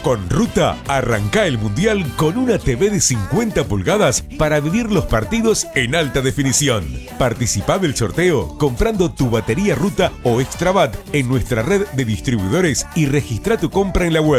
Con Ruta, arranca el Mundial con una TV de 50 pulgadas para vivir los partidos en alta definición. Participá del sorteo comprando tu batería Ruta o Extrabat en nuestra red de distribuidores y registra tu compra en la web.